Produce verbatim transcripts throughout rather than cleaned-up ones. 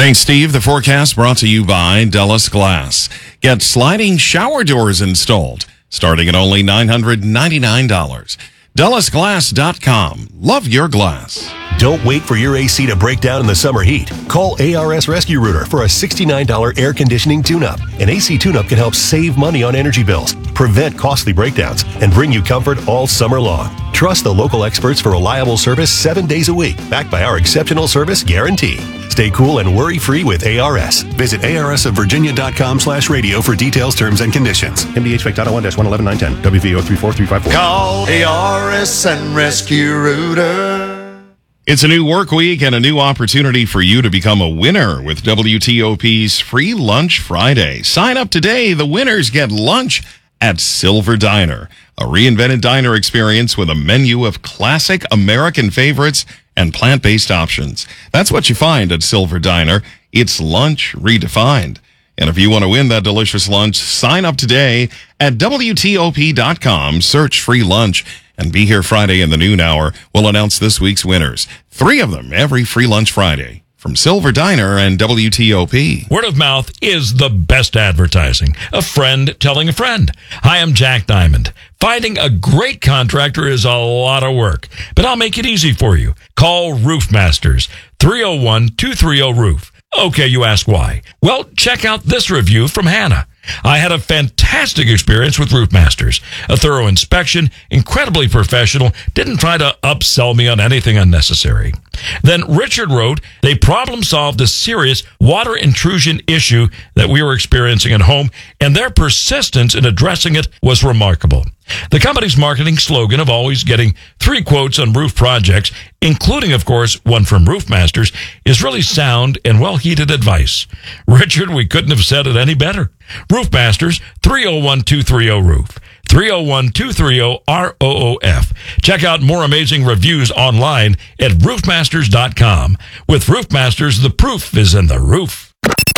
Thanks, Steve. The forecast brought to you by Dellis Glass. Get sliding shower doors installed, starting at only nine hundred ninety-nine dollars. Dellis Glass dot com. Love your glass. Don't wait for your A C to break down in the summer heat. Call A R S Rescue Rooter for a sixty-nine dollars air conditioning tune-up. An A C tune-up can help save money on energy bills, prevent costly breakdowns, and bring you comfort all summer long. Trust the local experts for reliable service seven days a week, backed by our exceptional service guarantee. Stay cool and worry-free with A R S. Visit A R S of Virginia dot com slash radio for details, terms, and conditions. M D H Spec Title one dash one eleven nine ten. W V O three four three five four. Call A R S and Rescue Rooter. It's a new work week and a new opportunity for you to become a winner with W T O P's Free Lunch Friday. Sign up today. The winners get lunch at Silver Diner, a reinvented diner experience with a menu of classic American favorites and plant-based options. That's what you find at Silver Diner. It's lunch redefined. And if you want to win that delicious lunch, sign up today at W T O P dot com, search free lunch, and be here Friday in the noon hour. We'll announce this week's winners. Three of them every Free Lunch Friday from Silver Diner and W T O P. Word of mouth is the best advertising. A friend telling a friend. Hi, I'm Jack Diamond. Finding a great contractor is a lot of work, but I'll make it easy for you. Call Roof Masters, three oh one, two three oh, roof. Okay, you ask why. Well, check out this review from Hannah. I had a fantastic experience with Roof Masters. A thorough inspection, incredibly professional, didn't try to upsell me on anything unnecessary. Then Richard wrote, they problem solved a serious water intrusion issue that we were experiencing at home, and their persistence in addressing it was remarkable. The company's marketing slogan of always getting three quotes on roof projects, including, of course, one from Roof Masters, is really sound and well-heeded advice. Richard, we couldn't have said it any better. Roof Masters, three oh one, two three oh, roof. three oh one, two three oh, R O O F. Check out more amazing reviews online at roof masters dot com. With Roof Masters, the proof is in the roof.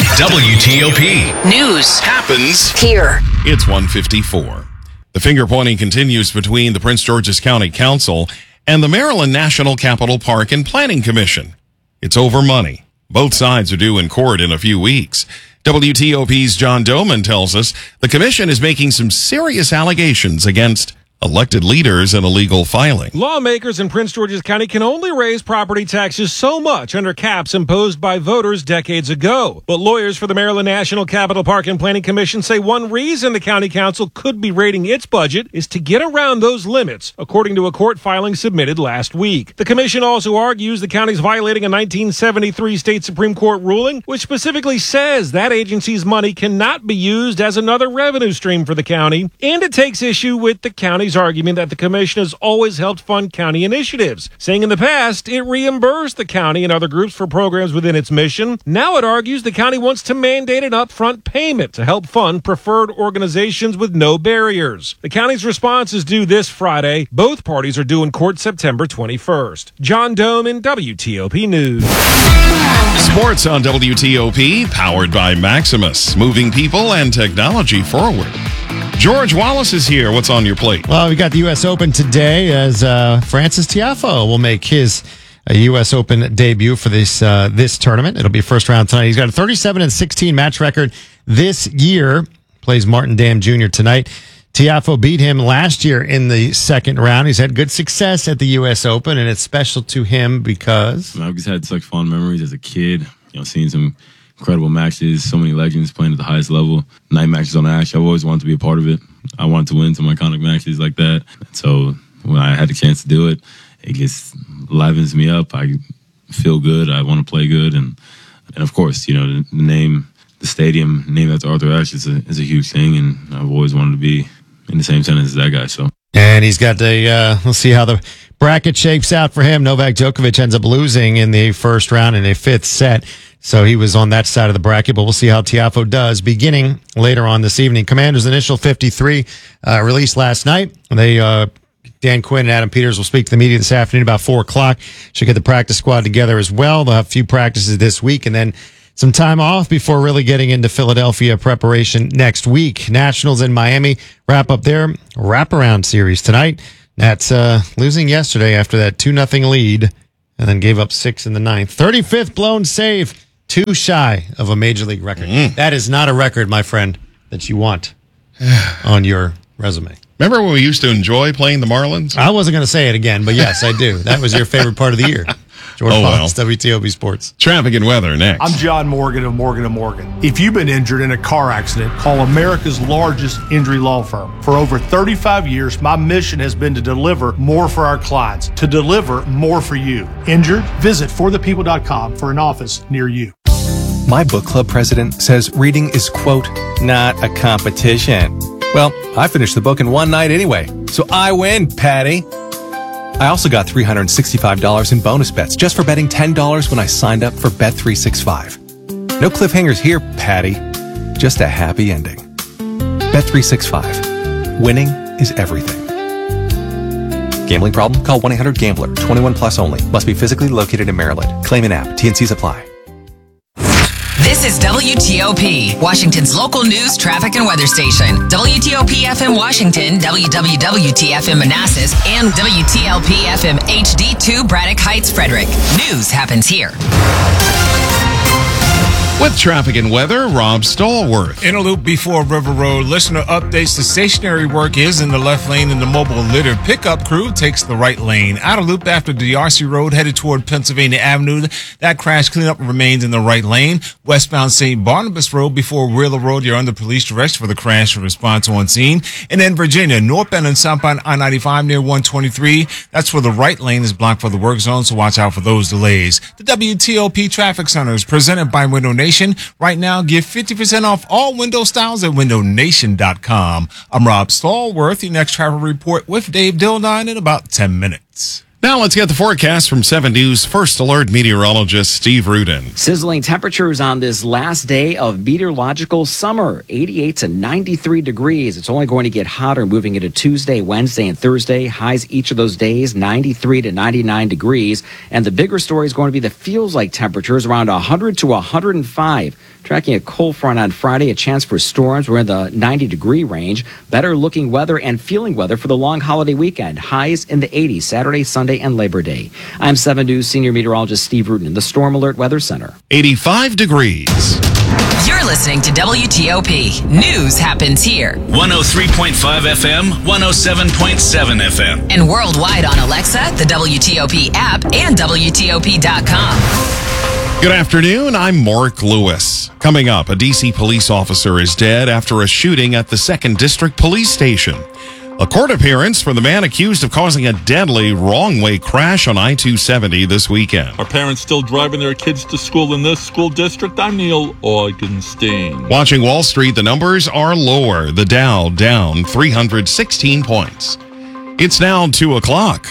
W T O P News Happens here. It's one fifty-four. The finger-pointing continues between the Prince George's County Council and the Maryland National Capital Park and Planning Commission. It's over money. Both sides are due in court in a few weeks. W T O P's John Doman tells us the commission is making some serious allegations against elected leaders in illegal filing. Lawmakers in Prince George's County can only raise property taxes so much under caps imposed by voters decades ago. But lawyers for the Maryland National Capital Park and Planning Commission say one reason the county council could be raiding its budget is to get around those limits, according to a court filing submitted last week. The commission also argues the county's violating a nineteen seventy-three state Supreme Court ruling, which specifically says that agency's money cannot be used as another revenue stream for the county, and it takes issue with the county's argument that the commission has always helped fund county initiatives, saying in the past it reimbursed the county and other groups for programs within its mission. Now it argues the county wants to mandate an upfront payment to help fund preferred organizations with no barriers. The county's response is due this Friday. Both parties are due in court September twenty-first. John Doman, W T O P News. Sports on W T O P, powered by Maximus, moving people and technology forward. George Wallace is here. What's on your plate? Well, we got the U S Open today as uh, Francis Tiafoe will make his uh, U S Open debut for this uh, this tournament. It'll be first round tonight. He's got a thirty-seven and sixteen match record this year. Plays Martin Dam Junior tonight. Tiafoe beat him last year in the second round. He's had good success at the U S Open, and it's special to him because I've just had such fond memories as a kid. You know, seeing some incredible matches, so many legends playing at the highest level. Night matches on the ash, I've always wanted to be a part of it. I wanted to win some iconic matches like that. So when I had the chance to do it, it just livens me up. I feel good. I want to play good. And, and of course, you know, the, the name, the stadium, name after Arthur Ashe is a, is a huge thing. And I've always wanted to be in the same sentence as that guy. So. And he's got the, uh, we'll see how the bracket shapes out for him. Novak Djokovic ends up losing in the first round in a fifth set. So he was on that side of the bracket, but we'll see how Tiafoe does beginning later on this evening. Commander's initial fifty-three uh, released last night. They, uh, Dan Quinn and Adam Peters will speak to the media this afternoon about four o'clock. Should get the practice squad together as well. They'll have a few practices this week and then some time off before really getting into Philadelphia preparation next week. Nationals in Miami wrap up their wraparound series tonight. Nats uh, losing yesterday after that two nothing lead and then gave up six in the ninth. thirty-fifth blown save Too shy of a major league record. Mm. That is not a record, my friend, that you want on your resume. Remember when we used to enjoy playing the Marlins? I wasn't going to say it again, but yes, I do. That was your favorite part of the year. George Oh, well. Fox, W T O P Sports. Traffic and weather next. I'm John Morgan of Morgan and Morgan. If you've been injured in a car accident, call America's largest injury law firm. For over thirty-five years, my mission has been to deliver more for our clients, to deliver more for you. Injured? Visit for the people dot com for an office near you. My book club president says reading is, quote, not a competition. Well, I finished the book in one night anyway, so I win, Patty. I also got three hundred sixty-five dollars in bonus bets just for betting ten dollars when I signed up for Bet three sixty-five. No cliffhangers here, Patty. Just a happy ending. Bet three sixty-five. Winning is everything. Gambling problem? Call one eight hundred gambler. twenty-one plus only. Must be physically located in Maryland. Claim and app. T and Cs apply. This is W T O P, Washington's local news, traffic, and weather station. W T O P F M Washington, W W W T F M Manassas, and W T L P F M H D two Braddock Heights, Frederick. News happens here. With traffic and weather, Rob Stallworth. In a loop before River Road, listener updates. The stationary work is in the left lane and the mobile litter pickup crew takes the right lane. Out of loop after D R C Road headed toward Pennsylvania Avenue. That crash cleanup remains in the right lane. Westbound Saint Barnabas Road before Wheeler Road, you're under police arrest for the crash and response on scene. And then Virginia, northbound and southbound I ninety-five near one twenty-three. That's where the right lane is blocked for the work zone, so watch out for those delays. The W T O P Traffic Center is presented by Window Nation. Right now, get fifty percent off all window styles at window nation dot com. I'm Rob Stallworth. Your next travel report with Dave Dildine in about ten minutes. Now let's get the forecast from seven News First Alert meteorologist Steve Rudin. Sizzling temperatures on this last day of meteorological summer, eighty-eight to ninety-three degrees. It's only going to get hotter moving into Tuesday, Wednesday, and Thursday. Highs each of those days, ninety-three to ninety-nine degrees. And the bigger story is going to be the feels like temperatures around one hundred to one hundred five. Tracking a cold front on Friday, a chance for storms. We're in the ninety degree range. Better looking weather and feeling weather for the long holiday weekend. Highs in the eighties Saturday, Sunday, and Labor Day. I'm seven News senior meteorologist Steve Rudin in the Storm Alert Weather Center. eighty-five degrees. You're listening to W T O P. News happens here. one oh three point five F M, one oh seven point seven F M. And worldwide on Alexa, the W T O P app, and W T O P dot com. Good afternoon, I'm Mark Lewis. Coming up, a D C police officer is dead after a shooting at the second District Police Station. A court appearance for the man accused of causing a deadly wrong-way crash on I two seventy this weekend. Are parents still driving their kids to school in this school district? I'm Neil Augenstein. Watching Wall Street, the numbers are lower. The Dow down three hundred sixteen points. It's now two o'clock.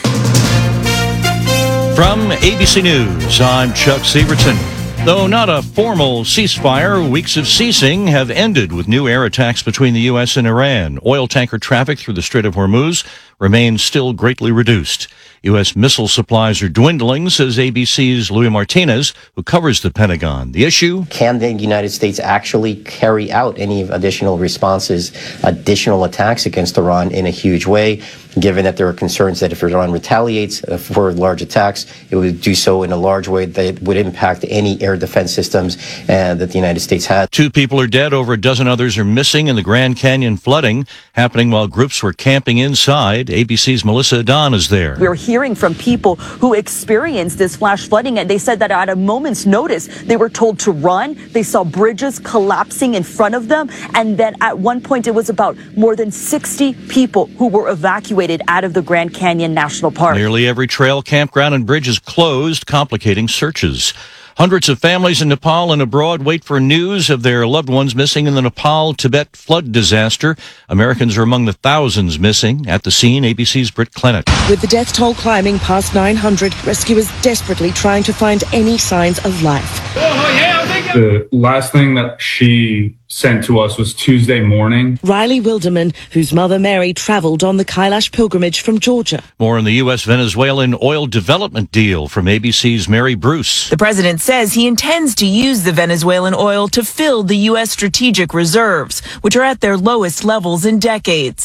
From A B C News, I'm Chuck Severson. Though not a formal ceasefire, weeks of ceasing have ended with new air attacks between the U S and Iran. Oil tanker traffic through the Strait of Hormuz remains still greatly reduced. U S missile supplies are dwindling, says A B C's Louis Martinez, who covers the Pentagon. The issue? Can the United States actually carry out any additional responses, additional attacks against Iran in a huge way, given that there are concerns that if Iran retaliates for large attacks, it would do so in a large way that would impact any air defense systems uh, that the United States has. Two people are dead, over a dozen others are missing in the Grand Canyon flooding, happening while groups were camping inside. A B C's Melissa Adon is there. We're hearing from people who experienced this flash flooding, and they said that at a moment's notice, they were told to run. They saw bridges collapsing in front of them, and then at one point, it was about more than sixty people who were evacuated out of the Grand Canyon National Park. Nearly every trail, campground, and bridge is closed, complicating searches. Hundreds of families in Nepal and abroad wait for news of their loved ones missing in the Nepal-Tibet flood disaster. Americans are among the thousands missing. At the scene, A B C's Britt Clennett. With the death toll climbing past nine hundred, rescuers desperately trying to find any signs of life. The last thing that she sent to us was Tuesday morning. Riley Wilderman, whose mother Mary traveled on the Kailash pilgrimage from Georgia. More on the U S-Venezuelan oil development deal from A B C's Mary Bruce. The president says he intends to use the Venezuelan oil to fill the U S strategic reserves, which are at their lowest levels in decades.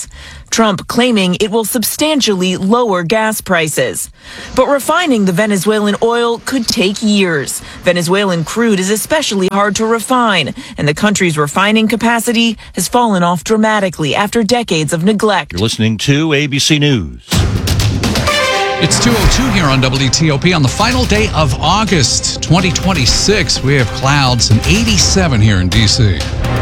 Trump claiming it will substantially lower gas prices. But refining the Venezuelan oil could take years. Venezuelan crude is especially hard to refine, and the country's refining capacity has fallen off dramatically after decades of neglect. You're listening to A B C News. It's two oh two here on W T O P on the final day of August twenty twenty-six. We have clouds and eighty-seven here in D C.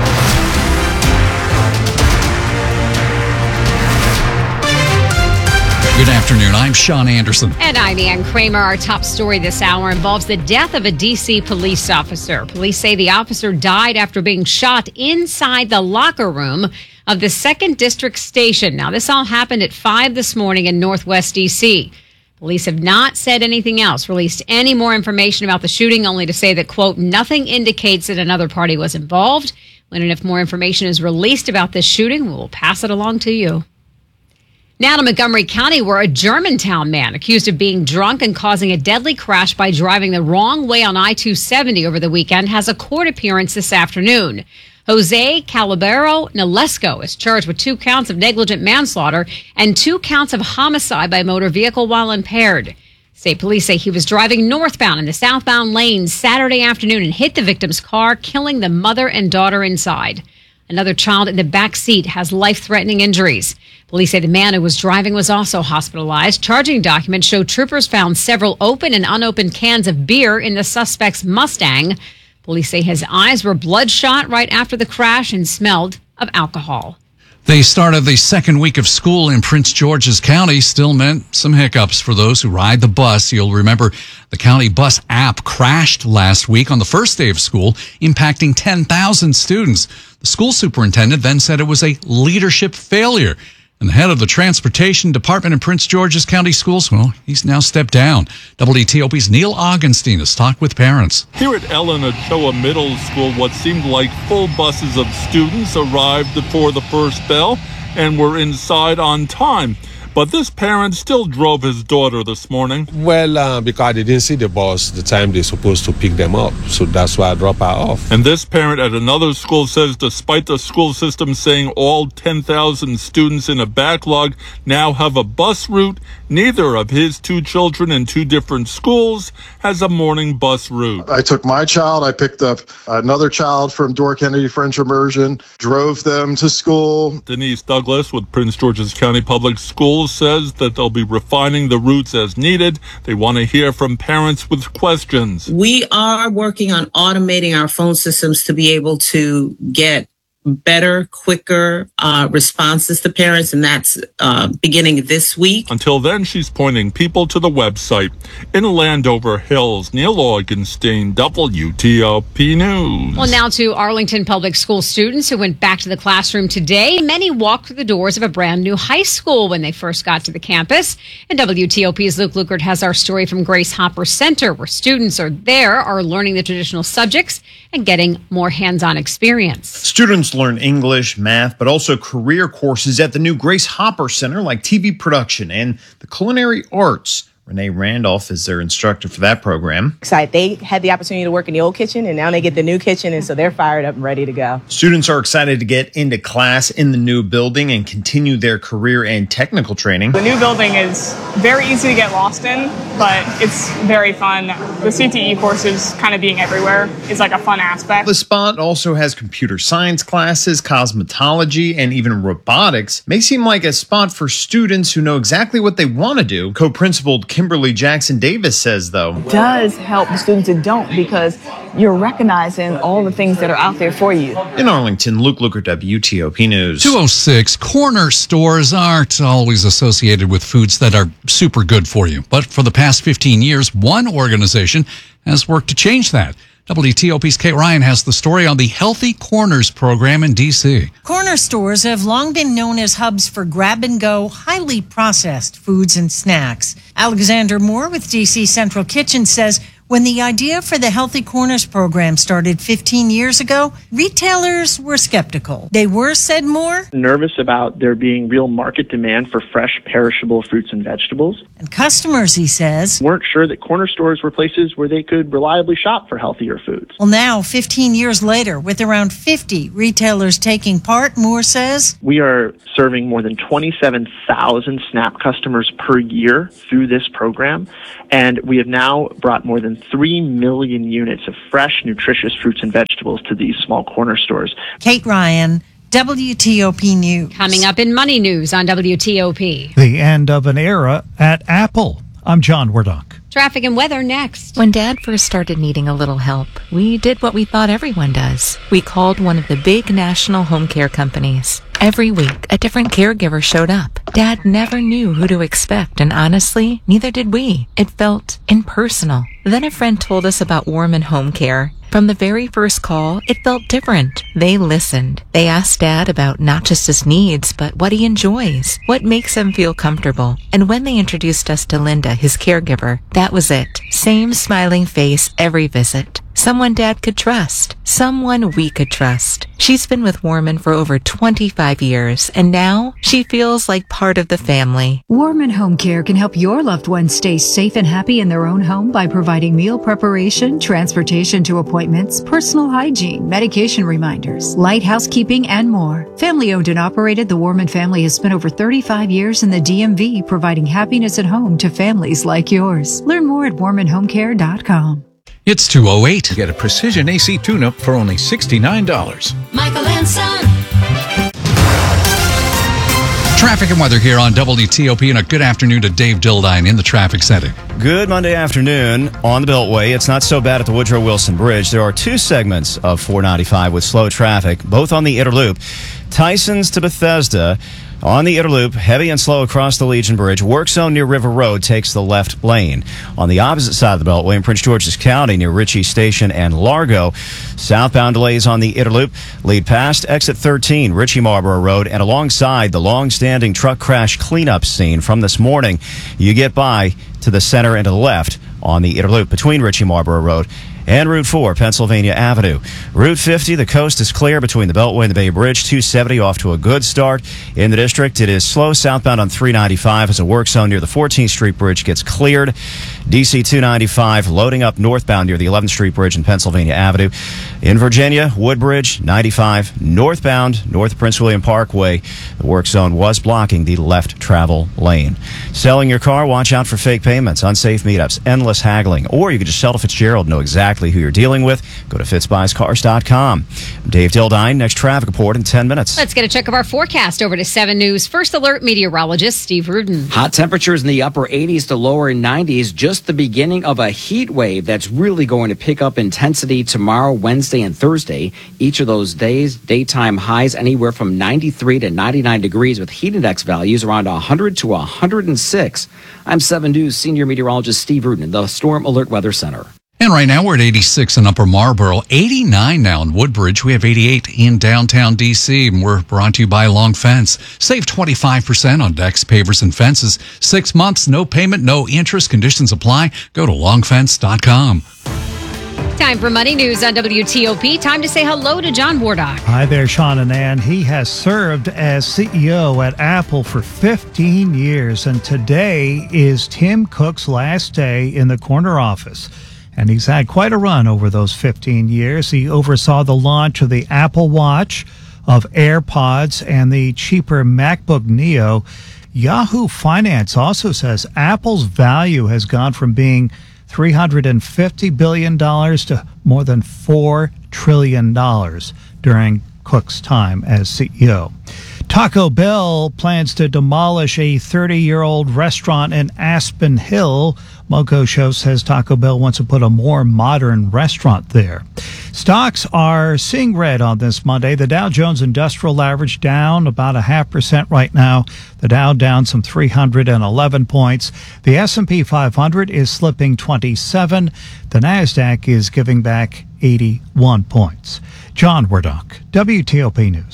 Good afternoon. I'm Sean Anderson. And I'm Ann Kramer. Our top story this hour involves the death of a D C police officer. Police say the officer died after being shot inside the locker room of the second District Station. Now, this all happened at five this morning in Northwest D C. Police have not said anything else, released any more information about the shooting, only to say that, quote, nothing indicates that another party was involved. When and if more information is released about this shooting, we'll pass it along to you. Now to Montgomery County, where a Germantown man accused of being drunk and causing a deadly crash by driving the wrong way on I two seventy over the weekend has a court appearance this afternoon. Jose Calabero Nalesco is charged with two counts of negligent manslaughter and two counts of homicide by motor vehicle while impaired. State police say he was driving northbound in the southbound lane Saturday afternoon and hit the victim's car, killing the mother and daughter inside. Another child in the back seat has life-threatening injuries. Police say the man who was driving was also hospitalized. Charging documents show troopers found several open and unopened cans of beer in the suspect's Mustang. Police say his eyes were bloodshot right after the crash and smelled of alcohol. The start of the second week of school in Prince George's County still meant some hiccups for those who ride the bus. You'll remember the county bus app crashed last week on the first day of school, impacting ten thousand students. The school superintendent then said it was a leadership failure. And the head of the Transportation Department in Prince George's County Schools, well, he's now stepped down. W T O P's Neil Augenstein has talked with parents. Here at Ellen Ochoa Middle School, what seemed like full buses of students arrived before the first bell and were inside on time. But this parent still drove his daughter this morning. Well, uh, because they didn't see the bus the time they're supposed to pick them up. So that's why I dropped her off. And this parent at another school says despite the school system saying all ten thousand students in a backlog now have a bus route, neither of his two children in two different schools has a morning bus route. I took my child, I picked up another child from Door Kennedy French Immersion, drove them to school. Denise Douglas with Prince George's County Public Schools says that they'll be refining the routes as needed. They want to hear from parents with questions. We are working on automating our phone systems to be able to get better, quicker uh, responses to parents, and that's uh, beginning this week. Until then, she's pointing people to the website. In Landover Hills, Neil Augenstein, W T O P News. Well, now to Arlington Public School students who went back to the classroom today. Many walked through the doors of a brand new high school when they first got to the campus. And W T O P's Luke Lukert has our story from Grace Hopper Center, where students are there, are learning the traditional subjects and getting more hands-on experience. Students learn English, math, but also career courses at the new Grace Hopper Center like T V production and the culinary arts. Renee Randolph is their instructor for that program. Excited. They had the opportunity to work in the old kitchen, and now they get the new kitchen, and so they're fired up and ready to go. Students are excited to get into class in the new building and continue their career and technical training. The new building is very easy to get lost in, but it's very fun. The C T E courses kind of being everywhere is like a fun aspect. The spot also has computer science classes, cosmetology, and even robotics. May seem like a spot for students who know exactly what they want to do. Co-principal Kimberly Jackson Davis says, though, it does help the students that don't, because you're recognizing all the things that are out there for you. In Arlington, Luke Lukert, W T O P News. two oh six, corner stores aren't always associated with foods that are super good for you. But for the past fifteen years, one organization has worked to change that. W T O P's Kate Ryan has the story on the Healthy Corners program in D C. Corner stores have long been known as hubs for grab-and-go, highly processed foods and snacks. Alexander Moore with D C Central Kitchen says When the idea for the Healthy Corners program started fifteen years ago, retailers were skeptical. They were, said Moore, nervous about there being real market demand for fresh, perishable fruits and vegetables. And customers, he says, weren't sure that corner stores were places where they could reliably shop for healthier foods. Well, now, fifteen years later, with around fifty retailers taking part, Moore says, we are serving more than twenty-seven thousand SNAP customers per year through this program, and we have now brought more than three million units of fresh, nutritious fruits and vegetables to these small corner stores. Kate Ryan, W T O P News. Coming up in Money News on W T O P. The end of an era at Apple. I'm John Wardock. Traffic and weather next. When Dad first started needing a little help, we did what we thought everyone does. We called one of the big national home care companies. Every week, a different caregiver showed up. Dad never knew who to expect, and honestly, neither did we. It felt impersonal. Then a friend told us about Warman Home Care. From the very first call, it felt different. They listened. They asked Dad about not just his needs, but what he enjoys, what makes him feel comfortable. And when they introduced us to Linda, his caregiver, that was it. Same smiling face every visit. Someone Dad could trust. Someone we could trust. She's been with Warman for over twenty-five years, and now she feels like part of the family. Warman Home Care can help your loved ones stay safe and happy in their own home by providing meal preparation, transportation to appointments, personal hygiene, medication reminders, light housekeeping, and more. Family owned and operated, the Warman family has spent over thirty-five years in the D M V providing happiness at home to families like yours. Learn more at warman home care dot com. It's two oh eight. Get a precision A C tune-up for only sixty-nine dollars. Michael and Son. Traffic and weather here on W T O P, and a good afternoon to Dave Dildine in the traffic center. Good Monday afternoon on the Beltway. It's not so bad at the Woodrow Wilson Bridge. There are two segments of four ninety-five with slow traffic, both on the Inner Loop. Tyson's to Bethesda. On the Inner Loop, heavy and slow across the Legion Bridge. Work zone near River Road takes the left lane. On the opposite side of the Beltway in Prince George's County near Ritchie Station and Largo, southbound delays on the Inner Loop lead past exit thirteen, Ritchie Marlborough Road, and alongside the long-standing truck crash cleanup scene from this morning. You get by to the center and to the left on the Inner Loop between Ritchie Marlborough Road and Route four, Pennsylvania Avenue. Route fifty, the coast is clear between the Beltway and the Bay Bridge. two seventy off to a good start in the district. It is slow southbound on three ninety-five as a work zone near the fourteenth Street Bridge gets cleared. D C two ninety-five loading up northbound near the eleventh Street Bridge and Pennsylvania Avenue. In Virginia, Woodbridge ninety-five northbound north of Prince William Parkway. The work zone was blocking the left travel lane. Selling your car, watch out for fake payments, unsafe meetups, endless haggling, or you can just sell to Fitzgerald, know exactly who you're dealing with. Go to fitz buys cars dot com. Dave Dildine, next traffic report in ten minutes. Let's get a check of our forecast over to seven News First Alert meteorologist Steve Rudin. Hot temperatures in the upper eighties to lower nineties, just the beginning of a heat wave that's really going to pick up intensity tomorrow, Wednesday, and Thursday. Each of those days, daytime highs anywhere from ninety-three to ninety-nine degrees with heat index values around one hundred to one hundred six. I'm seven News senior meteorologist Steve Rudin in the Storm Alert Weather Center. And right now we're at eighty-six in Upper Marlboro, eighty-nine now in Woodbridge. We have eighty-eight in downtown D C, and we're brought to you by Long Fence. Save twenty-five percent on decks, pavers, and fences. Six months, no payment, no interest. Conditions apply. Go to long fence dot com. Time for Money News on W T O P. Time to say hello to John Wardock. Hi there, Sean and Ann. He has served as C E O at Apple for fifteen years, and today is Tim Cook's last day in the corner office. And he's had quite a run over those fifteen years. He oversaw the launch of the Apple Watch, of AirPods, and the cheaper MacBook Neo. Yahoo Finance also says Apple's value has gone from being three hundred fifty billion dollars to more than four trillion dollars during Cook's time as C E O. Taco Bell plans to demolish a thirty-year-old restaurant in Aspen Hill. Moco Show says Taco Bell wants to put a more modern restaurant there. Stocks are seeing red on this Monday. The Dow Jones Industrial Average down about a half percent right now. The Dow down some three hundred eleven points. The S and P five hundred is slipping twenty-seven. The NASDAQ is giving back eighty-one points. John Wardock, W T O P News.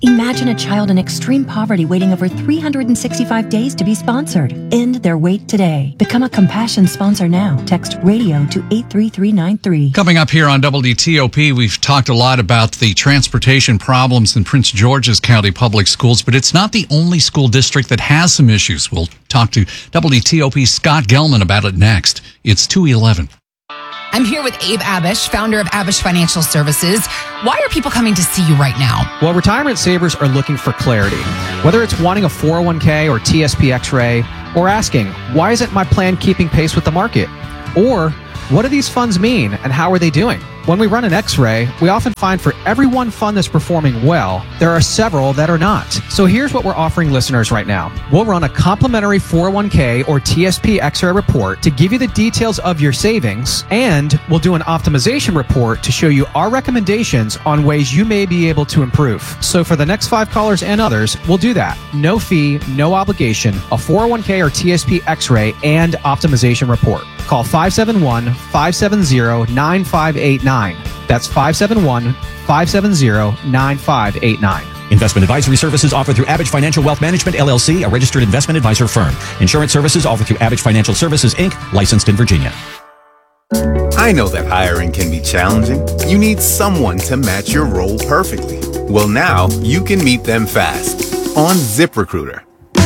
Imagine a child in extreme poverty waiting over three hundred sixty-five days to be sponsored. End their wait today. Become a Compassion sponsor now. Text RADIO to eight three three nine three. Coming up here on W T O P, we've talked a lot about the transportation problems in Prince George's County Public Schools, but it's not the only school district that has some issues. We'll talk to W T O P's Scott Gelman about it next. It's two eleven. I'm here with Abe Abish, founder of Abish Financial Services. Why are people coming to see you right now? Well, retirement savers are looking for clarity. Whether it's wanting a four oh one k or T S P X-ray, or asking, why isn't my plan keeping pace with the market? Or, what do these funds mean and how are they doing? When we run an X-ray, we often find for every one fund that's performing well, there are several that are not. So here's what we're offering listeners right now. We'll run a complimentary four oh one k or T S P X-ray report to give you the details of your savings, and we'll do an optimization report to show you our recommendations on ways you may be able to improve. So for the next five callers and others, we'll do that. No fee, no obligation, a four oh one k or T S P X-ray and optimization report. Call five seven one, five seven zero, nine five eight nine. That's five seven one, five seven zero, nine five eight nine. Investment advisory services offered through Abish Financial Wealth Management, L L C, a registered investment advisor firm. Insurance services offered through Abish Financial Services, Incorporated, licensed in Virginia. I know that hiring can be challenging. You need someone to match your role perfectly. Well, now you can meet them fast on ZipRecruiter.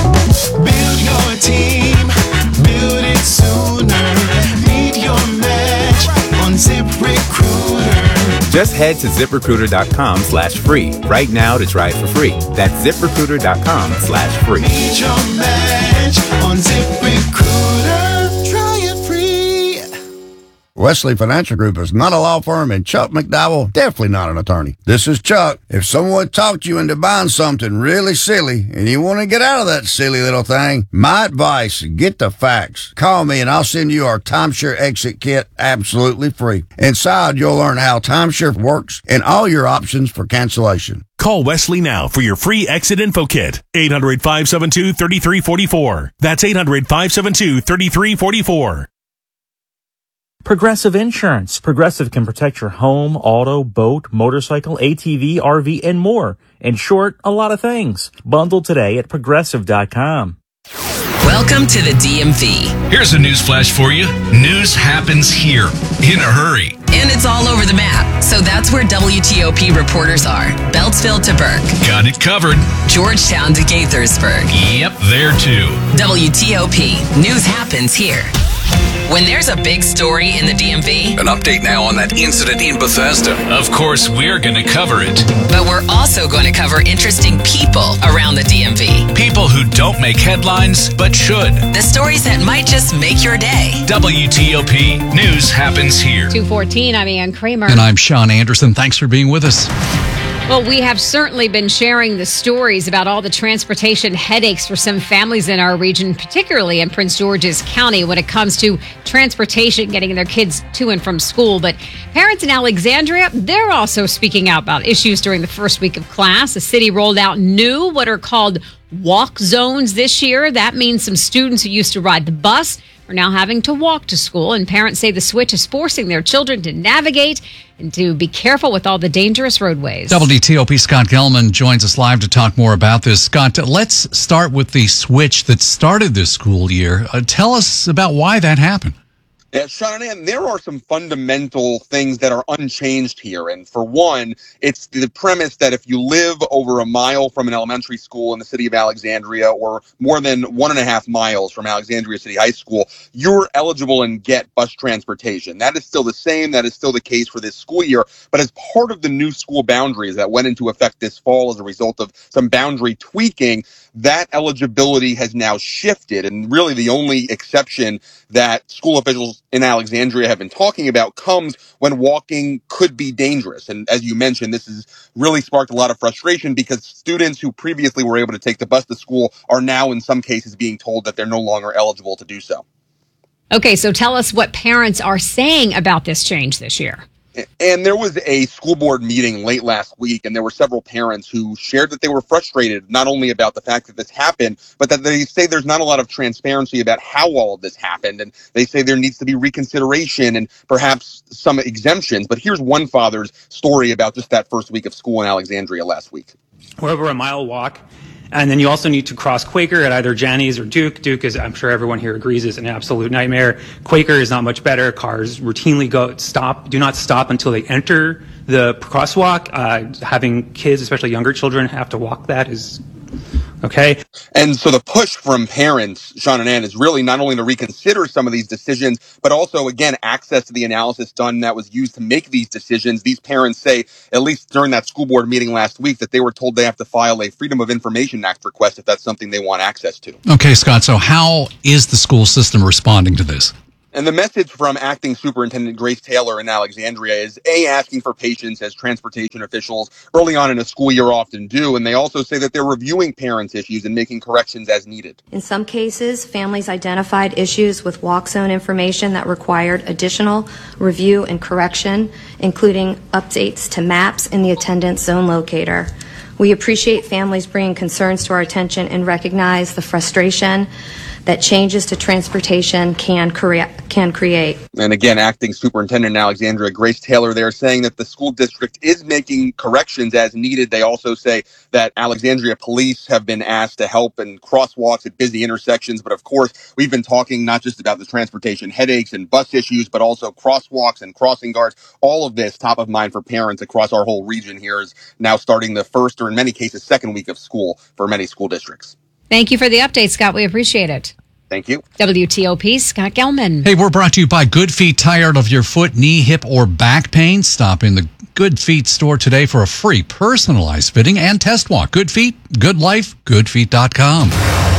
Build your team, build it sooner. Meet your match on ZipRecruiter. Just head to ZipRecruiter.com slash free right now to try it for free. That's ZipRecruiter.com slash free. Meet your match on ZipRecruiter. Try it free. Wesley Financial Group is not a law firm, and Chuck McDowell, definitely not an attorney. This is Chuck. If someone talked you into buying something really silly and you want to get out of that silly little thing, my advice, get the facts. Call me and I'll send you our timeshare exit kit absolutely free. Inside, you'll learn how timeshare works and all your options for cancellation. Call Wesley now for your free exit info kit. eight hundred, five seven two, three three four four. That's eight hundred, five seven two, three three four four. Progressive Insurance. Progressive can protect your home, auto, boat, motorcycle, A T V, R V, and more. In short, a lot of things. Bundle today at progressive dot com. Welcome to the D M V. Here's a news flash for you. News happens here in a hurry. And it's all over the map. So that's where W T O P reporters are. Beltsville to Burke. Got it covered. Georgetown to Gaithersburg. Yep, there too. W T O P. News happens here. When there's a big story in the D M V. An update now on that incident in Bethesda. Of course, we're going to cover it. But we're also going to cover interesting people around the D M V. People who don't make headlines, but should. The stories that might just make your day. W T O P. News happens here. two fourteen, I'm Ann Kramer. And I'm Sean Anderson. Thanks for being with us. Well, we have certainly been sharing the stories about all the transportation headaches for some families in our region, particularly in Prince George's County when it comes to transportation, getting their kids to and from school. But parents in Alexandria, they're also speaking out about issues during the first week of class. The city rolled out new, what are called walk zones this year. That means some students who used to ride the bus are now having to walk to school, and parents say the switch is forcing their children to navigate and to be careful with all the dangerous roadways. W T O P Scott Gelman joins us live to talk more about this. Scott, let's start with the switch that started this school year. Uh, tell us about why that happened. Yeah, Sean, and there are some fundamental things that are unchanged here. And for one, it's the premise that if you live over a mile from an elementary school in the city of Alexandria or more than one and a half miles from Alexandria City High School, you're eligible and get bus transportation. That is still the same. That is still the case for this school year. But as part of the new school boundaries that went into effect this fall as a result of some boundary tweaking, that eligibility has now shifted. And really the only exception that school officials in Alexandria have been talking about comes when walking could be dangerous. And as you mentioned, this has really sparked a lot of frustration because students who previously were able to take the bus to school are now in some cases being told that they're no longer eligible to do so. Okay, so tell us what parents are saying about this change this year. And there was a school board meeting late last week, and there were several parents who shared that they were frustrated not only about the fact that this happened, but that they say there's not a lot of transparency about how all of this happened. And they say there needs to be reconsideration and perhaps some exemptions. But here's one father's story about just that first week of school in Alexandria last week. or over a mile walk. And then you also need to cross Quaker at either Janney's or Duke. Duke is, I'm sure everyone here agrees, is an absolute nightmare. Quaker is not much better. Cars routinely go stop, do not stop until they enter the crosswalk. Uh, having kids, especially younger children, have to walk that is okay. And so the push from parents, Sean and Ann, is really not only to reconsider some of these decisions, but also, again, access to the analysis done that was used to make these decisions. These parents say, at least during that school board meeting last week, that they were told they have to file a Freedom of Information Act request if that's something they want access to. Okay, Scott, so how is the school system responding to this? And the message from Acting Superintendent Grace Taylor in Alexandria is, A, asking for patience, as transportation officials early on in a school year often do. And they also say that they're reviewing parents' issues and making corrections as needed. In some cases, families identified issues with walk zone information that required additional review and correction, including updates to maps in the attendance zone locator. We appreciate families bringing concerns to our attention and recognize the frustration that changes to transportation can crea- can create. And again, Acting Superintendent in Alexandria, Grace Taylor, there saying that the school district is making corrections as needed. They also say that Alexandria police have been asked to help in crosswalks at busy intersections. But of course, we've been talking not just about the transportation headaches and bus issues, but also crosswalks and crossing guards. All of this top of mind for parents across our whole region here is now starting the first, or in many cases, second week of school for many school districts. Thank you for the update, Scott. We appreciate it. Thank you. W T O P, Scott Gelman. Hey, we're brought to you by Good Feet. Tired of your foot, knee, hip, or back pain? Stop in the Good Feet store today for a free personalized fitting and test walk. Good Feet, good life, good feet dot com.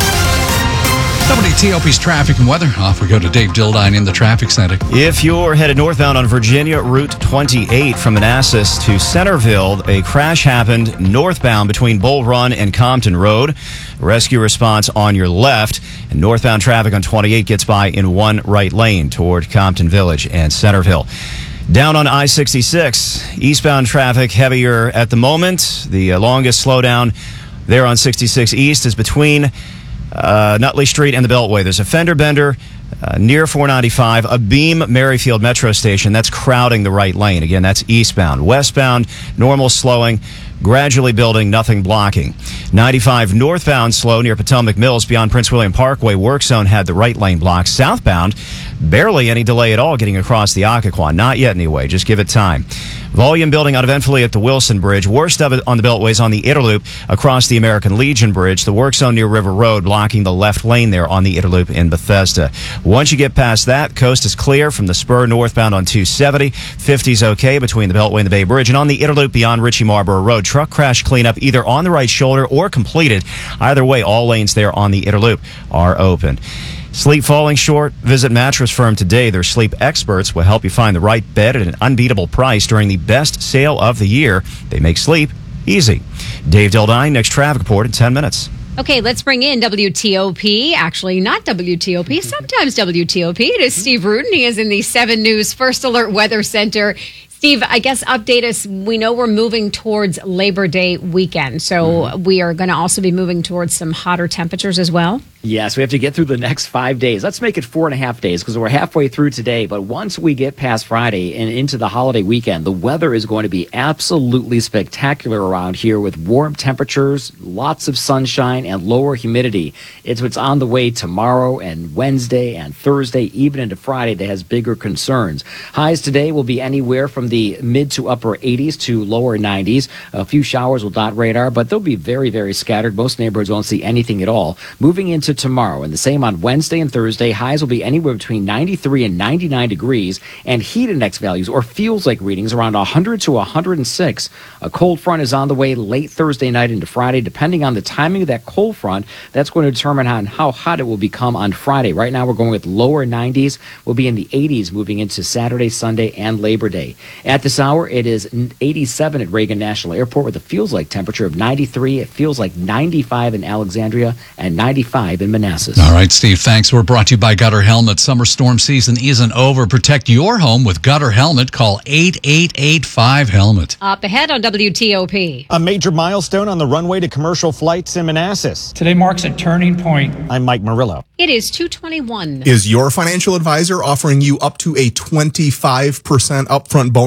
W T O P's traffic and weather. Off we go to Dave Dildine in the traffic center. If you're headed northbound on Virginia Route twenty-eight from Manassas to Centerville, a crash happened northbound between Bull Run and Compton Road. Rescue response on your left. And northbound traffic on twenty-eight gets by in one right lane toward Compton Village and Centerville. Down on I sixty-six, eastbound traffic heavier at the moment. The uh, longest slowdown there on sixty-six East is between Uh, Nutley Street and the Beltway. There's a fender bender uh, near four ninety-five, a Beam Merrifield Metro Station that's crowding the right lane. Again, that's eastbound. Westbound, normal slowing, gradually building, nothing blocking. ninety-five northbound slow near Potomac Mills beyond Prince William Parkway. Work zone had the right lane blocked. Southbound, barely any delay at all getting across the Occoquan. Not yet anyway. Just give it time. Volume building uneventfully at the Wilson Bridge. Worst of it on the Beltways on the Interloop across the American Legion Bridge. The work zone near River Road blocking the left lane there on the Interloop in Bethesda. Once you get past that, coast is clear from the spur northbound on two seventy. fifty's okay between the Beltway and the Bay Bridge. And on the Interloop beyond Ritchie Marlborough Road, truck crash cleanup either on the right shoulder or completed. Either way, all lanes there on the Interloop are open. Sleep falling short? Visit Mattress Firm today. Their sleep experts will help you find the right bed at an unbeatable price during the best sale of the year. They make sleep easy. Dave Dildine, next traffic report in ten minutes. Okay, let's bring in W T O P. Actually, not W T O P, sometimes W T O P. It is Steve Rudin. He is in the seven News First Alert Weather Center. Steve, I guess update us. We know we're moving towards Labor Day weekend, so mm. we are going to also be moving towards some hotter temperatures as well. Yes, we have to get through the next five days. Let's make it four and a half days because we're halfway through today. But once we get past Friday and into the holiday weekend, the weather is going to be absolutely spectacular around here with warm temperatures, lots of sunshine, and lower humidity. It's what's on the way tomorrow and Wednesday and Thursday, even into Friday, that has bigger concerns. Highs today will be anywhere from the mid to upper eighties to lower nineties. A few showers will dot radar, but they'll be very, very scattered. Most neighborhoods won't see anything at all. Moving into tomorrow, and the same on Wednesday and Thursday, highs will be anywhere between ninety-three and ninety-nine degrees, and heat index values, or feels like readings, around one hundred to one hundred six. A cold front is on the way late Thursday night into Friday. Depending on the timing of that cold front, that's going to determine on how hot it will become on Friday. Right now, we're going with lower nineties. We'll be in the eighties moving into Saturday, Sunday, and Labor Day. At this hour, it is eighty-seven at Reagan National Airport with a feels like temperature of ninety-three. It feels like ninety-five in Alexandria and ninety-five in Manassas. All right, Steve, thanks. We're brought to you by Gutter Helmet. Summer storm season isn't over. Protect your home with Gutter Helmet. Call eight eight eight five helmet. Up ahead on W T O P. A major milestone on the runway to commercial flights in Manassas. Today marks a turning point. I'm Mike Murillo. It is two twenty-one. Is your financial advisor offering you up to a twenty-five percent upfront bonus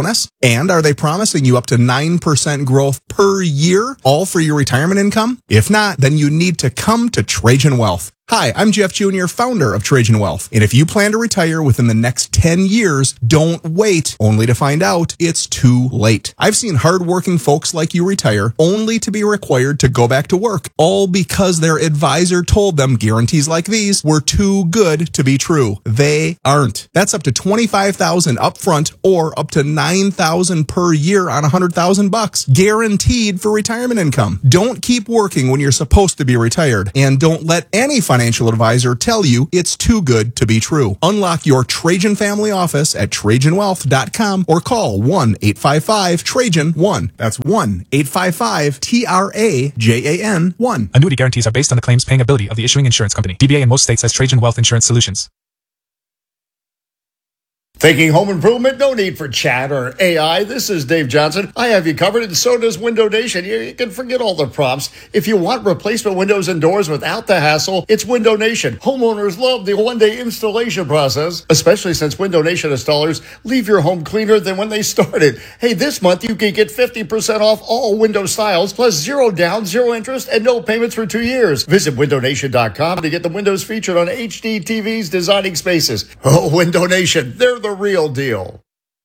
bonus? And are they promising you up to nine percent growth per year, all for your retirement income? If not, then you need to come to Trajan Wealth. Hi, I'm Jeff Junior, founder of Trajan Wealth. And if you plan to retire within the next ten years, don't wait only to find out it's too late. I've seen hardworking folks like you retire only to be required to go back to work, all because their advisor told them guarantees like these were too good to be true. They aren't. That's up to twenty-five thousand dollars upfront or up to nine thousand dollars per year on one hundred thousand bucks, guaranteed for retirement income. Don't keep working when you're supposed to be retired, and don't let any financial Financial advisor tell you it's too good to be true. Unlock your Trajan family office at Trajan Wealth dot com or call one eight five five Trajan one. That's one eight five five T R A J A N one. Annuity guarantees are based on the claims paying ability of the issuing insurance company. D B A in most states has Trajan Wealth Insurance Solutions. Thinking home improvement? No need for chat or A I. This is Dave Johnson. I have you covered, and so does Window Nation. You, you can forget all the prompts. If you want replacement windows and doors without the hassle, it's Window Nation. Homeowners love the one-day installation process, especially since Window Nation installers leave your home cleaner than when they started. Hey, this month you can get fifty percent off all window styles, plus zero down, zero interest, and no payments for two years. Visit Window Nation dot com to get the windows featured on H D T V's Designing Spaces. Oh, Window Nation, they're the real deal.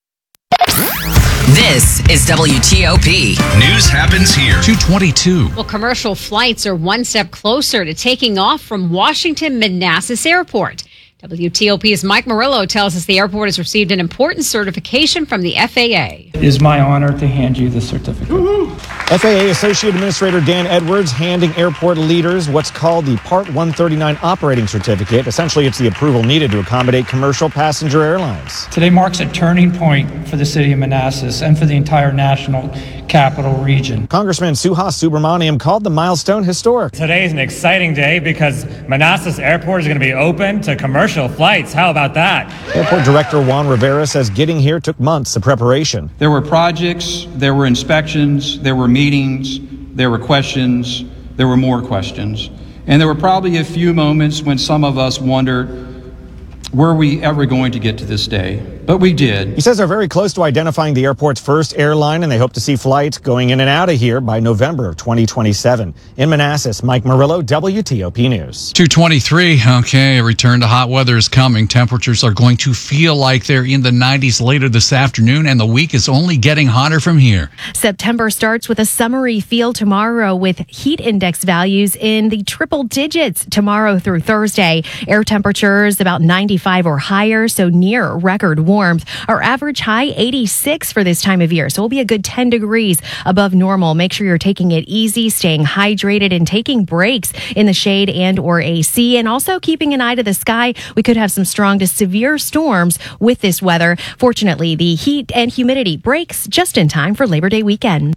This is W T O P. News happens here. two twenty-two. Well, commercial flights are one step closer to taking off from Washington Manassas Airport. W T O P's Mike Murillo tells us the airport has received an important certification from the F A A. It is my honor to hand you the certificate. Woo-hoo. F A A Associate Administrator Dan Edwards handing airport leaders what's called the Part one thirty-nine Operating Certificate. Essentially, it's the approval needed to accommodate commercial passenger airlines. Today marks a turning point for the city of Manassas and for the entire national capital region. Congressman Suhas Subramaniam called the milestone historic. Today is an exciting day because Manassas Airport is going to be open to commercial flights. How about that? Airport Director Juan Rivera says getting here took months of preparation. There were projects, there were inspections, there were meetings, there were questions, there were more questions. And there were probably a few moments when some of us wondered, were we ever going to get to this day? But we did. He says they're very close to identifying the airport's first airline, and they hope to see flights going in and out of here by November of twenty twenty-seven. In Manassas, Mike Murillo, W T O P News. two twenty-three. Okay, a return to hot weather is coming. Temperatures are going to feel like they're in the nineties later this afternoon, and the week is only getting hotter from here. September starts with a summery feel tomorrow with heat index values in the triple digits tomorrow through Thursday. Air temperatures about ninety-five or higher, so near record warmth. Our average high eighty-six for this time of year, so it'll be a good ten degrees above normal. Make sure you're taking it easy, staying hydrated, and taking breaks in the shade and or A C, and also keeping an eye to the sky. We could have some strong to severe storms with this weather. Fortunately, the heat and humidity breaks just in time for Labor Day weekend.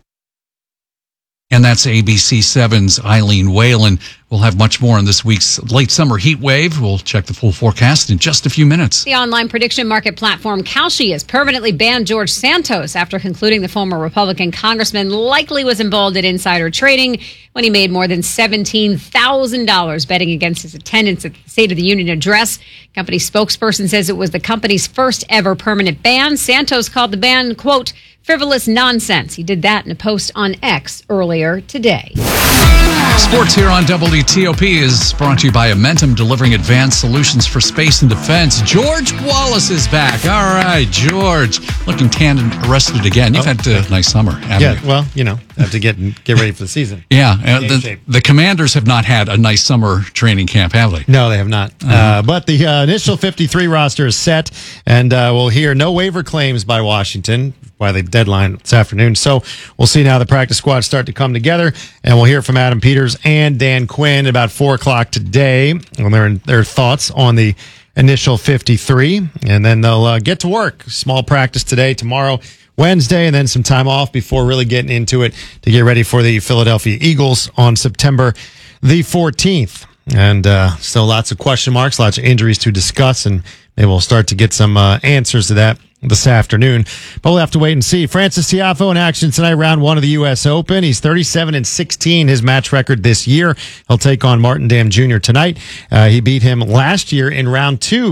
And that's A B C seven's Eileen Whalen. We'll have much more on this week's late summer heat wave. We'll check the full forecast in just a few minutes. The online prediction market platform Kalshi has permanently banned George Santos after concluding the former Republican congressman likely was involved in insider trading when he made more than seventeen thousand dollars betting against his attendance at the State of the Union address. Company spokesperson says it was the company's first ever permanent ban. Santos called the ban, quote, frivolous nonsense. He did that in a post on X earlier today. Sports here on W T O P is brought to you by Amentum, delivering advanced solutions for space and defense. George Wallace is back. All right, George. Looking tan and rested again. You've oh, had a nice summer, haven't yeah, you? well, you know, have to get get ready for the season. Yeah, uh, the, the Commanders have not had a nice summer training camp, have they? No, they have not. Uh-huh. Uh, but the uh, initial fifty-three roster is set, and uh, we'll hear no waiver claims by Washington by the deadline this afternoon. So we'll see now the practice squad start to come together, and we'll hear from Adam Peters and Dan Quinn about four o'clock today on their, their thoughts on the initial fifty-three, and then they'll uh, get to work. Small practice today, tomorrow, Wednesday, and then some time off before really getting into it to get ready for the Philadelphia Eagles on September the fourteenth. And uh, still lots of question marks, lots of injuries to discuss, and maybe we'll start to get some uh, answers to that this afternoon. But we'll have to wait and see. Francis Tiafoe in action tonight, round one of the U S Open. He's thirty-seven and sixteen, his match record this year. He'll take on Martin Dam Junior tonight. Uh, he beat him last year in round two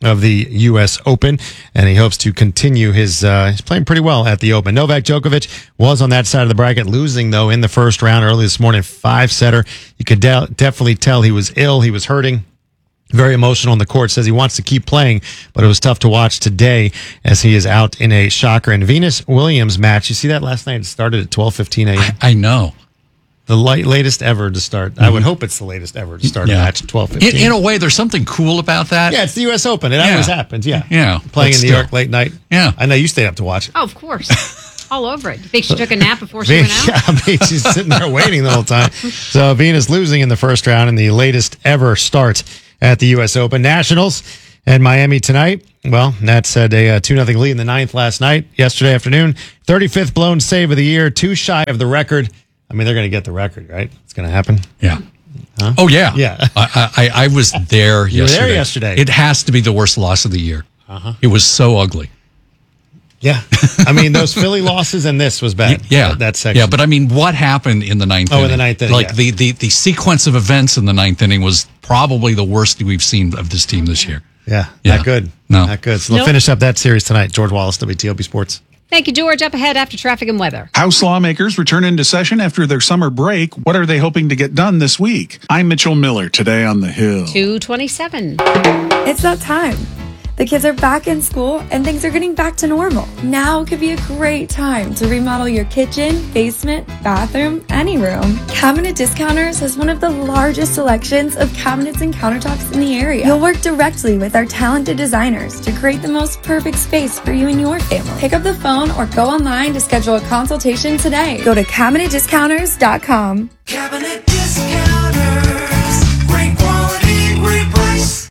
of the U S Open, and he hopes to continue his, uh, he's playing pretty well at the Open. Novak Djokovic was on that side of the bracket, losing, though, in the first round early this morning, five-setter. You could de- definitely tell he was ill, he was hurting. Very emotional on the court, says he wants to keep playing, but it was tough to watch today as he is out in a shocker. And Venus Williams match, you see that last night? It started at twelve fifteen a.m. I, I know. The light, latest ever to start. Mm-hmm. I would hope it's the latest ever to start yeah. a match at twelve fifteen. In, in a way, there's something cool about that. Yeah, it's the U S Open. It yeah. always happens, yeah. Yeah. Playing in New still. York late night. Yeah. I know you stayed up to watch it. Oh, of course. All over it. You think she took a nap before she went out? Yeah, I mean, she's sitting there waiting the whole time. So Venus losing in the first round in the latest ever start at the U S Open. Nationals and Miami tonight. Well, Nats had a two nothing lead in the ninth last night, yesterday afternoon. thirty-fifth blown save of the year, too shy of the record. I mean, they're going to get the record, right? It's going to happen. Yeah. Huh? Oh, yeah. Yeah. I, I, I was there You were yesterday. there yesterday. It has to be the worst loss of the year. Uh-huh. It was so ugly. Yeah. I mean, those Philly losses and this was bad. Yeah. That, that section. Yeah, but I mean, what happened in the ninth Oh, in inning? the ninth inning, Like yeah. the, the, the sequence of events in the ninth inning was probably the worst we've seen of this team this year. Yeah. Yeah. Not good. No. Not good. So they'll Nope. finish up that series tonight. George Wallace, W T O P Sports. Thank you, George. Up ahead after traffic and weather. House lawmakers return into session after their summer break. What are they hoping to get done this week? I'm Mitchell Miller, today on The Hill. two twenty-seven. It's that time. The kids are back in school and things are getting back to normal. Now could be a great time to remodel your kitchen, basement, bathroom, any room. Cabinet Discounters has one of the largest selections of cabinets and countertops in the area. You'll work directly with our talented designers to create the most perfect space for you and your family. Pick up the phone or go online to schedule a consultation today. Go to cabinet discounters dot com. Cabinet Discounters. Great quality, great price.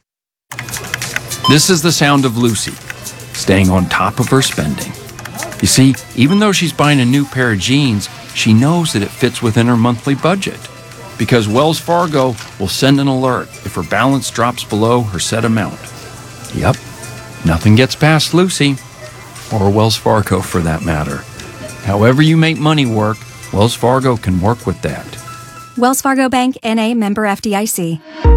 This is the sound of Lucy, staying on top of her spending. You see, even though she's buying a new pair of jeans, she knows that it fits within her monthly budget. Because Wells Fargo will send an alert if her balance drops below her set amount. Yep, nothing gets past Lucy, or Wells Fargo for that matter. However you make money work, Wells Fargo can work with that. Wells Fargo Bank, N A, member F D I C.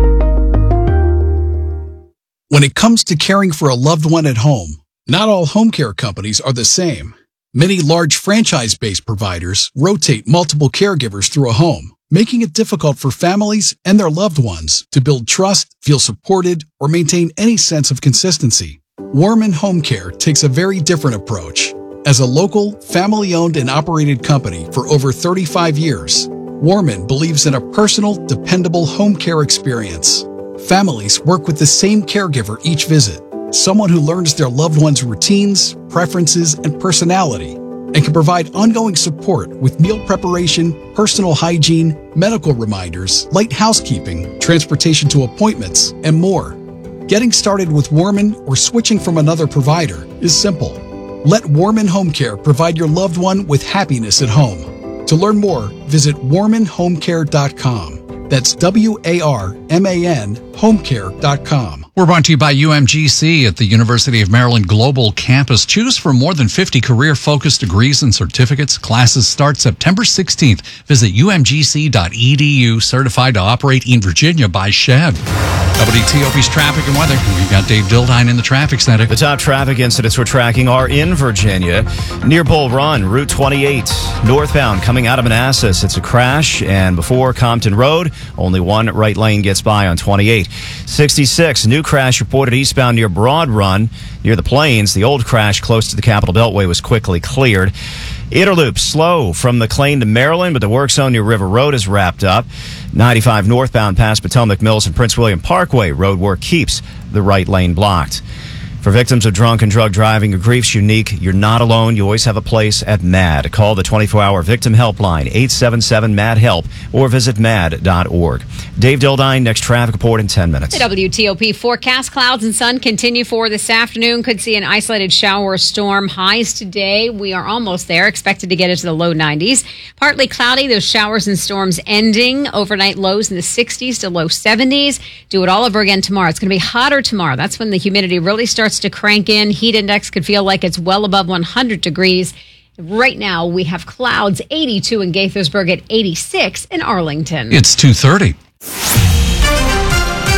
When it comes to caring for a loved one at home, not all home care companies are the same. Many large franchise-based providers rotate multiple caregivers through a home, making it difficult for families and their loved ones to build trust, feel supported, or maintain any sense of consistency. Warman Home Care takes a very different approach. As a local, family-owned and operated company for over thirty-five years, Warman believes in a personal, dependable home care experience. Families work with the same caregiver each visit, someone who learns their loved one's routines, preferences, and personality, and can provide ongoing support with meal preparation, personal hygiene, medical reminders, light housekeeping, transportation to appointments, and more. Getting started with Warman or switching from another provider is simple. Let Warman Home Care provide your loved one with happiness at home. To learn more, visit warman home care dot com. That's W A R M A N home care dot com. We're brought to you by U M G C at the University of Maryland Global Campus. Choose from more than fifty career-focused degrees and certificates. Classes start September sixteenth. Visit U M G C dot E D U. Certified to operate in Virginia by S H E B. W T O P's traffic and weather. We've got Dave Dildine in the traffic center. The top traffic incidents we're tracking are in Virginia. Near Bull Run, Route twenty-eight, northbound coming out of Manassas. It's a crash, and before Compton Road, only one right lane gets by on twenty-eight. sixty-six, new crash reported eastbound near Broad Run. Near the Plains, the old crash close to the Capitol Beltway was quickly cleared. Interloop slow from McLean to Maryland, but the work zone near River Road is wrapped up. ninety-five northbound past Potomac Mills and Prince William Parkway, road work keeps the right lane blocked. For victims of drunk and drug driving, your grief's unique. You're not alone. You always have a place at MAD. Call the twenty-four hour victim helpline, eight seven seven M A D HELP, or visit mad dot org. Dave Dildine, next traffic report in ten minutes. The W T O P forecast, clouds and sun continue for this afternoon. Could see an isolated shower or storm. Highs today, we are almost there. Expected to get into the low nineties. Partly cloudy, those showers and storms ending. Overnight lows in the sixties to low seventies. Do it all over again tomorrow. It's going to be hotter tomorrow. That's when the humidity really starts to crank in. Heat index could feel like it's well above one hundred degrees. Right now, we have clouds, eighty-two in Gaithersburg at eighty-six in Arlington. It's two thirty.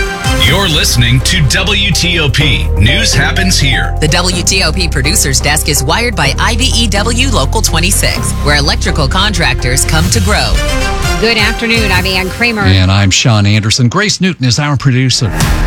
You're listening to W T O P. News happens here. The W T O P producer's desk is wired by I B E W Local twenty-six, where electrical contractors come to grow. Good afternoon. I'm Ann Kramer. And I'm Sean Anderson. Grace Newton is our producer.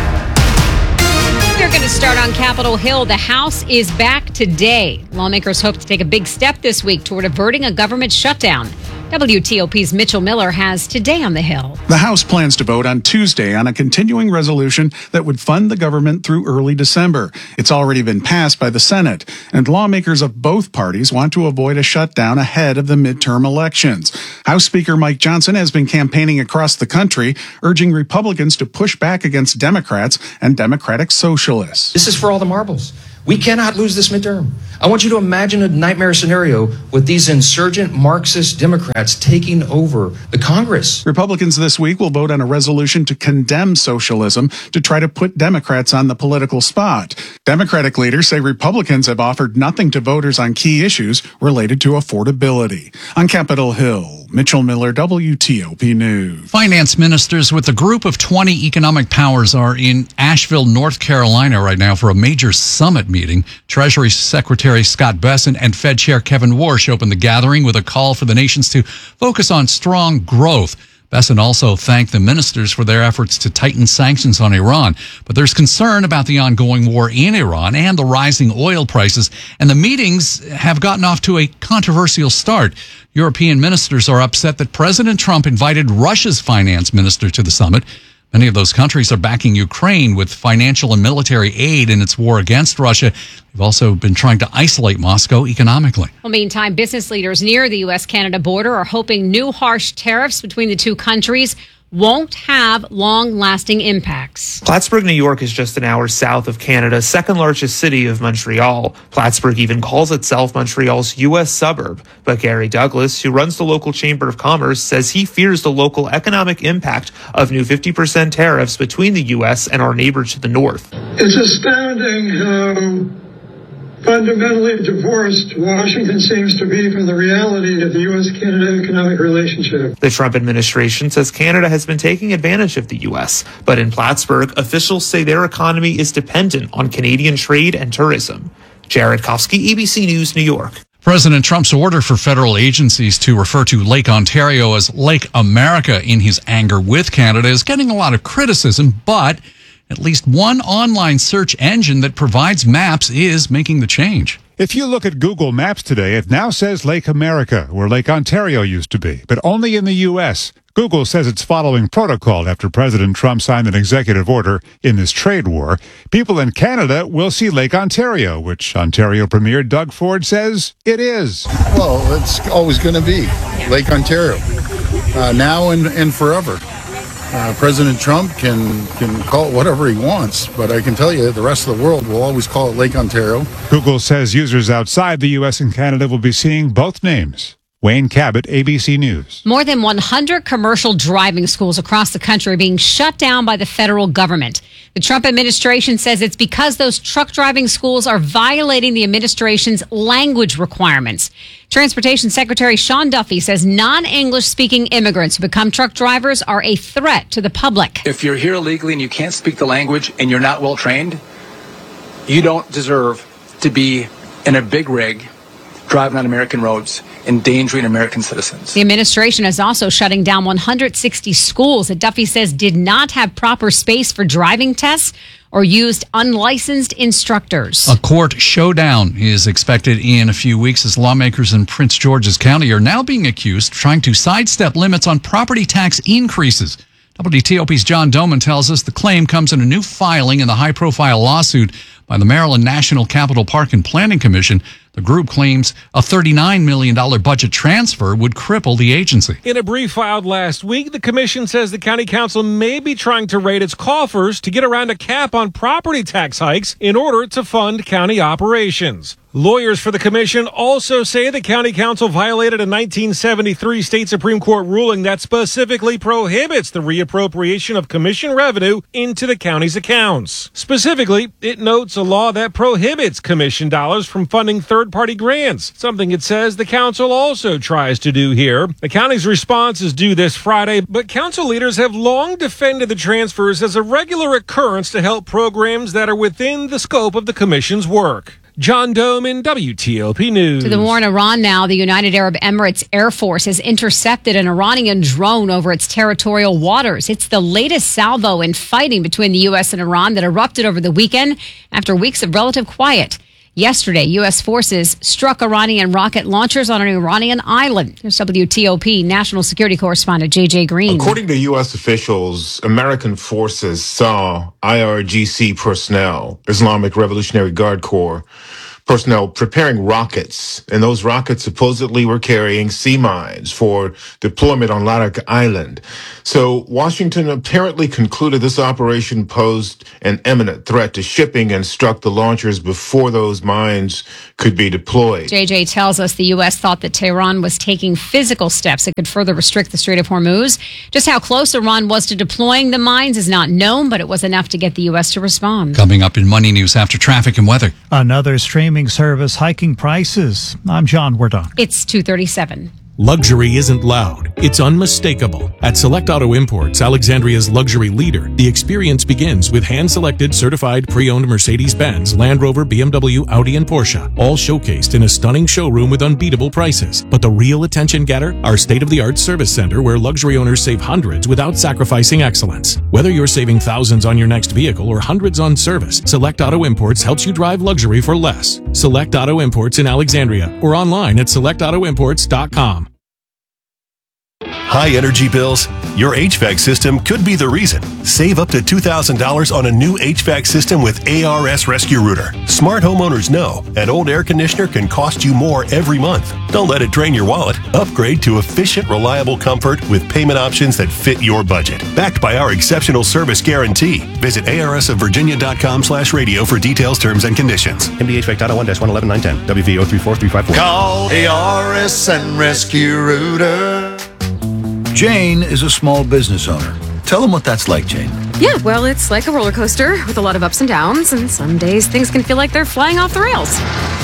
We're going to start on Capitol Hill. The House is back today. Lawmakers hope to take a big step this week toward averting a government shutdown. W T O P's Mitchell Miller has Today on the Hill. The House plans to vote on Tuesday on a continuing resolution that would fund the government through early December. It's already been passed by the Senate, and lawmakers of both parties want to avoid a shutdown ahead of the midterm elections. House Speaker Mike Johnson has been campaigning across the country, urging Republicans to push back against Democrats and Democratic socialists. This is for all the marbles. We cannot lose this midterm. I want you to imagine a nightmare scenario with these insurgent Marxist Democrats taking over the Congress. Republicans this week will vote on a resolution to condemn socialism to try to put Democrats on the political spot. Democratic leaders say Republicans have offered nothing to voters on key issues related to affordability. On Capitol Hill, Mitchell Miller, W T O P News. Finance ministers with a group of twenty economic powers are in Asheville, North Carolina right now for a major summit meeting. Treasury Secretary Scott Bessent and Fed Chair Kevin Warsh opened the gathering with a call for the nations to focus on strong growth. Bessent also thanked the ministers for their efforts to tighten sanctions on Iran. But there's concern about the ongoing war in Iran and the rising oil prices, and the meetings have gotten off to a controversial start. European ministers are upset that President Trump invited Russia's finance minister to the summit. Many of those countries are backing Ukraine with financial and military aid in its war against Russia. They've also been trying to isolate Moscow economically. Well, meantime, business leaders near the U S Canada border are hoping new harsh tariffs between the two countries won't have long-lasting impacts. Plattsburgh, New York is just an hour south of Canada's second largest city of Montreal. Plattsburgh even calls itself Montreal's U S suburb. But Gary Douglas, who runs the local Chamber of Commerce, says he fears the local economic impact of new fifty percent tariffs between the U S and our neighbors to the north. It's astounding how fundamentally divorced Washington seems to be from the reality of the U S Canada economic relationship. The Trump administration says Canada has been taking advantage of the U S, but in Plattsburgh, officials say their economy is dependent on Canadian trade and tourism. Jared Kofsky, A B C News, New York. President Trump's order for federal agencies to refer to Lake Ontario as Lake America in his anger with Canada is getting a lot of criticism, but at least one online search engine that provides maps is making the change. If you look at Google Maps today, it now says Lake America, where Lake Ontario used to be, but only in the U S. Google says it's following protocol after President Trump signed an executive order in this trade war. People in Canada will see Lake Ontario, which Ontario Premier Doug Ford says it is. Well, it's always going to be Lake Ontario, uh, now and, and forever. Uh, President Trump can, can call it whatever he wants, but I can tell you the rest of the world will always call it Lake Ontario. Google says users outside the U S and Canada will be seeing both names. Wayne Cabot, A B C News. More than one hundred commercial driving schools across the country are being shut down by the federal government. The Trump administration says it's because those truck driving schools are violating the administration's language requirements. Transportation Secretary Sean Duffy says non-English speaking immigrants who become truck drivers are a threat to the public. If you're here illegally and you can't speak the language and you're not well trained, you don't deserve to be in a big rig driving on American roads, endangering American citizens. The administration is also shutting down one hundred sixty schools that Duffy says did not have proper space for driving tests or used unlicensed instructors. A court showdown is expected in a few weeks as lawmakers in Prince George's County are now being accused of trying to sidestep limits on property tax increases. W T O P's John Doman tells us the claim comes in a new filing in the high-profile lawsuit by the Maryland National Capital Park and Planning Commission. The group claims a thirty-nine million dollars budget transfer would cripple the agency. In a brief filed last week, the commission says the county council may be trying to raid its coffers to get around a cap on property tax hikes in order to fund county operations. Lawyers for the commission also say the county council violated a nineteen seventy-three state Supreme Court ruling that specifically prohibits the reappropriation of commission revenue into the county's accounts. Specifically, it notes a law that prohibits commission dollars from funding third-party grants, something it says the council also tries to do here. The county's response is due this Friday, but council leaders have long defended the transfers as a regular occurrence to help programs that are within the scope of the commission's work. John Doman, W T O P News. To the war in Iran now, the United Arab Emirates Air Force has intercepted an Iranian drone over its territorial waters. It's the latest salvo in fighting between the U S and Iran that erupted over the weekend after weeks of relative quiet. Yesterday, U S forces struck Iranian rocket launchers on an Iranian island. Here's W T O P National Security Correspondent J J Green. According to U S officials, American forces saw I R G C personnel, Islamic Revolutionary Guard Corps, personnel preparing rockets, and those rockets supposedly were carrying sea mines for deployment on Larak Island. So Washington apparently concluded this operation posed an imminent threat to shipping and struck the launchers before those mines could be deployed. J J tells us the U S thought that Tehran was taking physical steps that could further restrict the Strait of Hormuz. Just how close Iran was to deploying the mines is not known, but it was enough to get the U S to respond. Coming up in Money News after traffic and weather. Another streaming service hiking prices. I'm John Wardon. It's two thirty-seven. Luxury isn't loud, it's unmistakable. At Select Auto Imports, Alexandria's luxury leader, the experience begins with hand-selected, certified, pre-owned Mercedes-Benz, Land Rover, B M W, Audi, and Porsche, all showcased in a stunning showroom with unbeatable prices. But the real attention getter? Our state-of-the-art service center where luxury owners save hundreds without sacrificing excellence. Whether you're saving thousands on your next vehicle or hundreds on service, Select Auto Imports helps you drive luxury for less. Select Auto Imports in Alexandria or online at select auto imports dot com. High energy bills? Your H V A C system could be the reason. Save up to two thousand dollars on a new H V A C system with A R S Rescue Router. Smart homeowners know an old air conditioner can cost you more every month. Don't let it drain your wallet. Upgrade to efficient, reliable comfort with payment options that fit your budget. Backed by our exceptional service guarantee. Visit A R S of Virginia dot com slash radio for details, terms, and conditions. M D H V A C dot one dash one eleven nine ten. W V O three four three five four. Call A R S and Rescue Router. Jane is a small business owner. Tell them what that's like, Jane. Yeah, well, it's like a roller coaster with a lot of ups and downs, and some days things can feel like they're flying off the rails.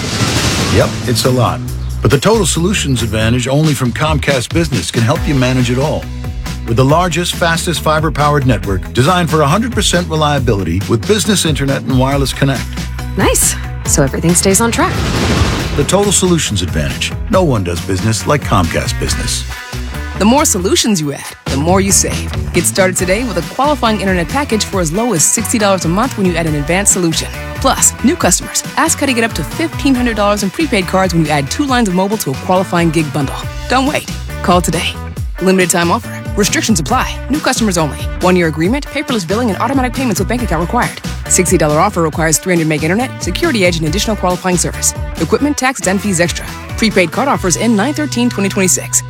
Yep, it's a lot. But the Total Solutions Advantage only from Comcast Business can help you manage it all. With the largest, fastest fiber-powered network designed for one hundred percent reliability with business internet and wireless connect. Nice. So everything stays on track. The Total Solutions Advantage. No one does business like Comcast Business. The more solutions you add, the more you save. Get started today with a qualifying internet package for as low as sixty dollars a month when you add an advanced solution. Plus, new customers, ask how to get up to fifteen hundred dollars in prepaid cards when you add two lines of mobile to a qualifying gig bundle. Don't wait. Call today. Limited time offer. Restrictions apply. New customers only. One-year agreement, paperless billing, and automatic payments with bank account required. sixty dollars offer requires three hundred meg internet, security edge, and additional qualifying service. Equipment, taxes, and fees extra. Prepaid card offers end nine thirteen twenty twenty-six.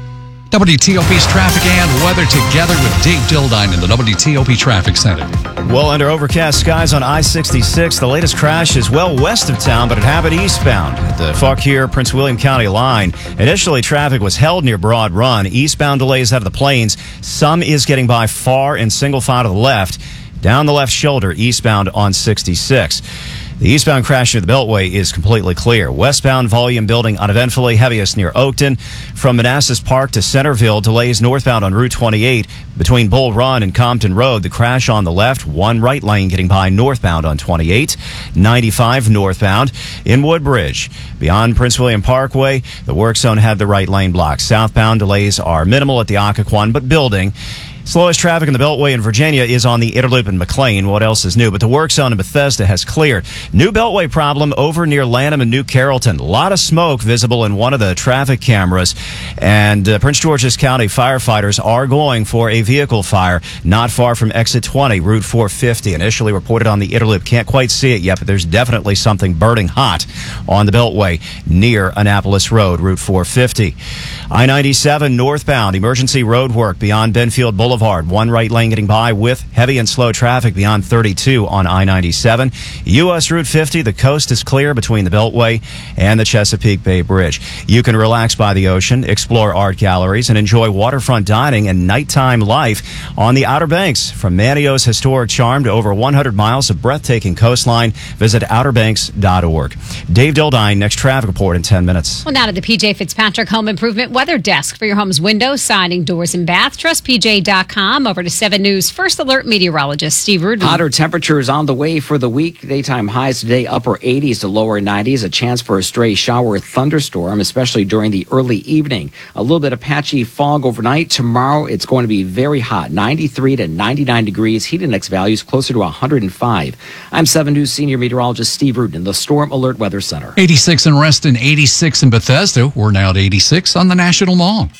W T O P's traffic and weather together with Dave Dildine in the W T O P Traffic Center. Well, under overcast skies on I sixty-six, the latest crash is well west of town, but it happened eastbound at the Fauquier Prince William County line. Initially, traffic was held near Broad Run. Eastbound delays out of the Plains. Some is getting by far in single file to the left. Down the left shoulder, eastbound on sixty-six. The eastbound crash near the Beltway is completely clear. Westbound volume building uneventfully, heaviest near Oakton. From Manassas Park to Centerville, delays northbound on Route twenty-eight. Between Bull Run and Compton Road, the crash on the left, one right lane getting by northbound on twenty-eight. ninety-five northbound in Woodbridge. Beyond Prince William Parkway, the work zone had the right lane blocked. Southbound delays are minimal at the Occoquan, but building. Slowest traffic in the Beltway in Virginia is on the Interloop in McLean. What else is new? But the work zone in Bethesda has cleared. New Beltway problem over near Lanham and New Carrollton. A lot of smoke visible in one of the traffic cameras. And uh, Prince George's County firefighters are going for a vehicle fire not far from exit twenty, Route four fifty. Initially reported on the Interloop. Can't quite see it yet, but there's definitely something burning hot on the Beltway near Annapolis Road, Route four fifty. I ninety-seven northbound, emergency road work beyond Benfield Boulevard. Boulevard. One right lane getting by with heavy and slow traffic beyond thirty-two on I ninety-seven. U S Route fifty, the coast is clear between the Beltway and the Chesapeake Bay Bridge. You can relax by the ocean, explore art galleries, and enjoy waterfront dining and nighttime life on the Outer Banks. From Manio's historic charm to over one hundred miles of breathtaking coastline, visit outer banks dot org. Dave Dildine, next traffic report in ten minutes. Well, now to the P J Fitzpatrick Home Improvement Weather Desk for your home's windows, siding, doors, and bath. Trust P J dot com. Over to seven News First Alert meteorologist Steve Rudin. Hotter temperatures on the way for the week. Daytime highs today, upper eighties to lower nineties. A chance for a stray shower or thunderstorm, especially during the early evening. A little bit of patchy fog overnight. Tomorrow, it's going to be very hot, ninety-three to ninety-nine degrees. Heat index values closer to one hundred five. I'm seven News senior meteorologist Steve Rudin, the Storm Alert Weather Center. eighty-six in Reston, eighty-six in Bethesda. We're now at eighty-six on the National Mall.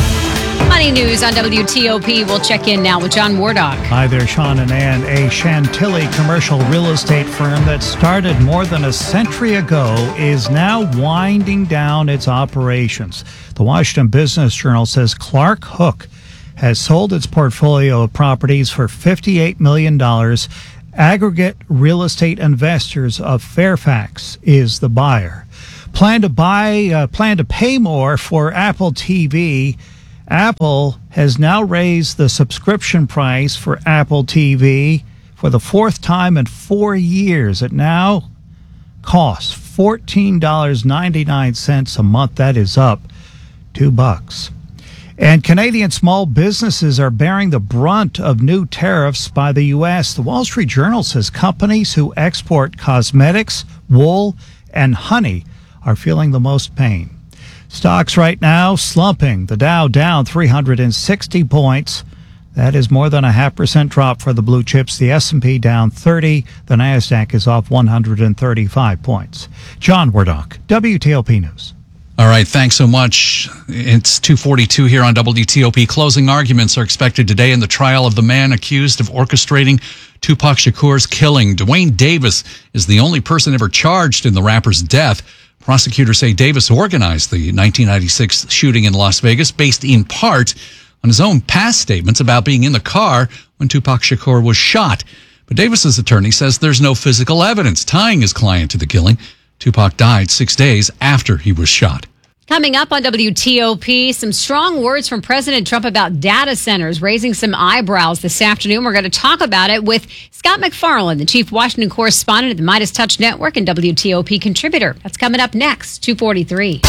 Money News on W T O P. We'll check in now with John Wardock. Hi there, Sean and Ann. A Chantilly commercial real estate firm that started more than a century ago is now winding down its operations. The Washington Business Journal says Clark Hook has sold its portfolio of properties for fifty-eight million dollars. Aggregate Real Estate Investors of Fairfax is the buyer. Plan to buy, uh, plan to pay more for Apple T V. Apple has now raised the subscription price for Apple T V for the fourth time in four years. It now costs fourteen dollars and ninety-nine cents a month. That is up two bucks. And Canadian small businesses are bearing the brunt of new tariffs by the U S. The Wall Street Journal says companies who export cosmetics, wool, and honey are feeling the most pain. Stocks right now slumping. The Dow down three hundred sixty points. That is more than a half percent drop for the blue chips. The S and P down thirty. The NASDAQ is off one hundred thirty-five points. John Wardock, W T O P News. All right, thanks so much. It's two forty-two here on W T O P. Closing arguments are expected today in the trial of the man accused of orchestrating Tupac Shakur's killing. Dwayne Davis is the only person ever charged in the rapper's death. Prosecutors say Davis organized the nineteen ninety-six shooting in Las Vegas based in part on his own past statements about being in the car when Tupac Shakur was shot. But Davis's attorney says there's no physical evidence tying his client to the killing. Tupac died six days after he was shot. Coming up on W T O P, some strong words from President Trump about data centers, raising some eyebrows this afternoon. We're going to talk about it with Scott McFarland, the chief Washington correspondent at the Midas Touch Network and W T O P contributor. That's coming up next, two forty-three.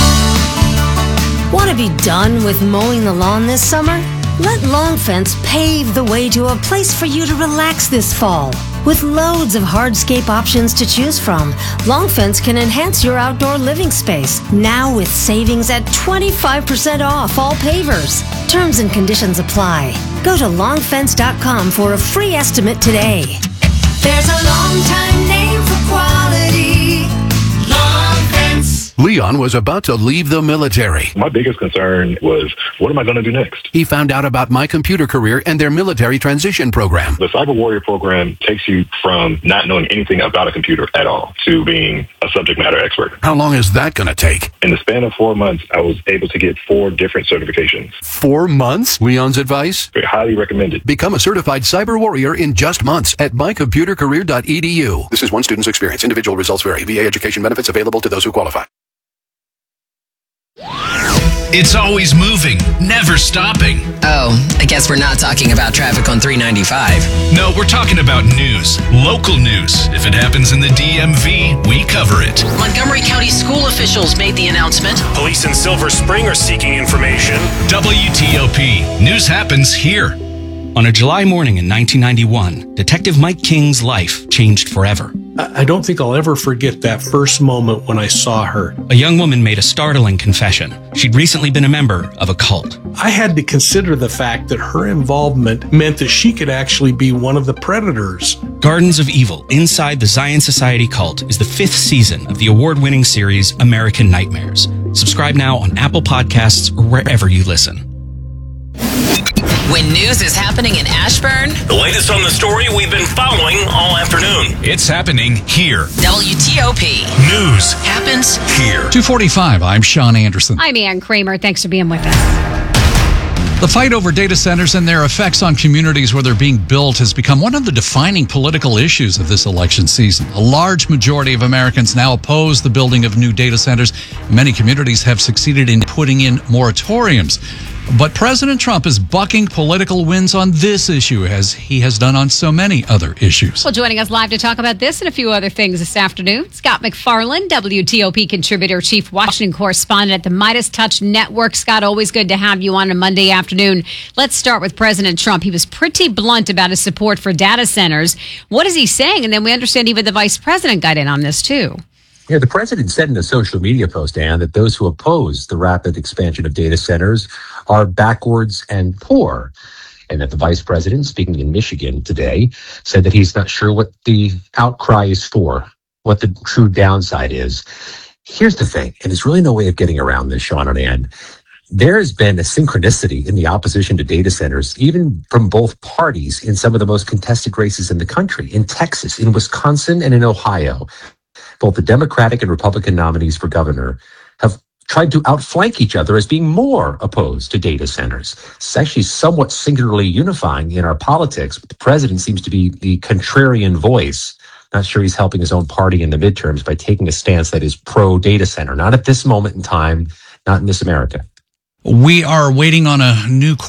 Want to be done with mowing the lawn this summer? Let Long Fence pave the way to a place for you to relax this fall. With loads of hardscape options to choose from, Long Fence can enhance your outdoor living space. Now with savings at twenty-five percent off all pavers. Terms and conditions apply. Go to long fence dot com for a free estimate today. There's a long time name for quality. Long Fence. Leon was about to leave the military. My biggest concern was, what am I going to do next? He found out about My Computer Career and their military transition program. The Cyber Warrior program takes you from not knowing anything about a computer at all to being a subject matter expert. How long is that going to take? In the span of four months, I was able to get four different certifications. Four months? Leon's advice? Very highly recommended. Become a certified cyber warrior in just months at my computer career dot e d u. This is one student's experience. Individual results vary. V A education benefits available to those who qualify. It's always moving, never stopping. Oh, I guess we're not talking about traffic on three ninety-five. No, we're talking about news, local news. If it happens in the D M V, we cover it. Montgomery County school officials made the announcement. Police in Silver Spring are seeking information. W T O P. News happens here. On a July morning in nineteen ninety-one, Detective Mike King's life changed forever. I don't think I'll ever forget that first moment when I saw her. A young woman made a startling confession. She'd recently been a member of a cult. I had to consider the fact that her involvement meant that she could actually be one of the predators. Gardens of Evil, Inside the Zion Society Cult is the fifth season of the award-winning series American Nightmares. Subscribe now on Apple Podcasts or wherever you listen. When news is happening in Ashburn, The latest on the story we've been following all afternoon. It's happening here. W T O P. News happens here. two forty-five, I'm Sean Anderson. I'm Ann Kramer. Thanks for being with us. The fight over data centers and their effects on communities where they're being built has become one of the defining political issues of this election season. A large majority of Americans now oppose the building of new data centers. Many communities have succeeded in putting in moratoriums. But President Trump is bucking political winds on this issue, as he has done on so many other issues. Well, joining us live to talk about this and a few other things this afternoon, Scott MacFarlane, W T O P contributor, chief Washington correspondent at the Midas Touch Network. Scott, always good to have you on a Monday afternoon. Let's start with President Trump. He was pretty blunt about his support for data centers. What is he saying? And then we understand even the vice president got in on this, too. Yeah, the president said in a social media post, Ann, that those who oppose the rapid expansion of data centers are backwards and poor. And that the vice president, speaking in Michigan today, said that he's not sure what the outcry is for, what the true downside is. Here's the thing, and there's really no way of getting around this, Sean and Ann. There has been a synchronicity in the opposition to data centers, even from both parties in some of the most contested races in the country, in Texas, in Wisconsin, and in Ohio. Both the Democratic and Republican nominees for governor have tried to outflank each other as being more opposed to data centers. It's actually somewhat singularly unifying in our politics, but the president seems to be the contrarian voice. Not sure he's helping his own party in the midterms by taking a stance that is pro-data center. Not at this moment in time, not in this America. We are waiting on a new